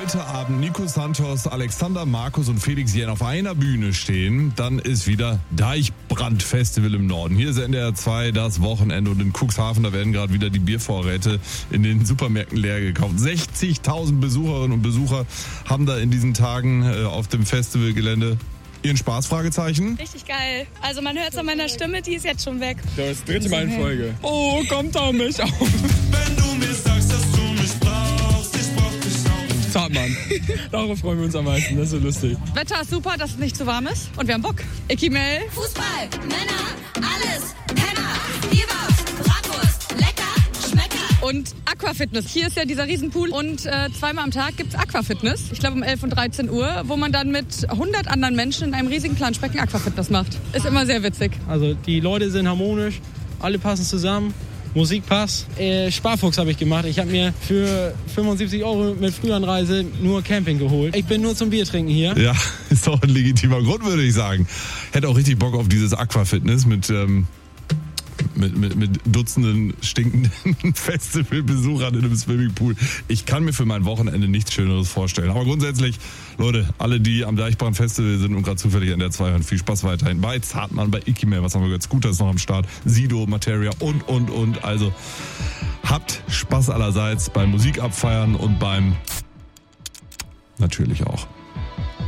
heute Abend Nico Santos, Alexander Markus und Felix Jähn auf einer Bühne stehen, dann ist wieder Deichbrand-Festival im Norden. Hier ist NDR 2 das Wochenende und in Cuxhaven, da werden gerade wieder die Biervorräte in den Supermärkten leer gekauft. 60.000 Besucherinnen und Besucher haben da in diesen Tagen auf dem Festivalgelände ihren Spaß, Fragezeichen. Richtig geil. Also man hört es an meiner Stimme, die ist jetzt schon weg. Das dritte Mal in Folge. Oh, kommt auf mich auf. Wenn du mir sagst, dass du mich brauchst, ich brauch dich auch. Zartmann. Darauf freuen wir uns am meisten, das ist so lustig. Wetter ist super, dass es nicht zu warm ist. Und wir haben Bock. Ikimel. Fußball, Männer, alles. Penner, Bierwurst, Bratwurst, lecker, Schmecker. Und Aquafitness. Hier ist ja dieser Riesenpool und zweimal am Tag gibt's Aquafitness. Ich glaube um 11 und 13 Uhr, wo man dann mit 100 anderen Menschen in einem riesigen Planschbecken Aquafitness macht. Ist immer sehr witzig. Also die Leute sind harmonisch, alle passen zusammen. Musik passt. Sparfuchs habe ich gemacht. Ich habe mir für 75 € mit Frühanreise nur Camping geholt. Ich bin nur zum Bier trinken hier. Ja, ist doch ein legitimer Grund, würde ich sagen. Hätte auch richtig Bock auf dieses Aquafitness mit Dutzenden stinkenden Festivalbesuchern in einem Swimmingpool. Ich kann mir für mein Wochenende nichts Schöneres vorstellen. Aber grundsätzlich, Leute, alle, die am Deichbrand Festival sind und gerade zufällig an der 2 hören, viel Spaß weiterhin. Bei Zartmann, bei Ikimel, was haben wir gehört? Scooter ist noch am Start, Sido, Materia und. Also habt Spaß allerseits beim Musikabfeiern und beim natürlich auch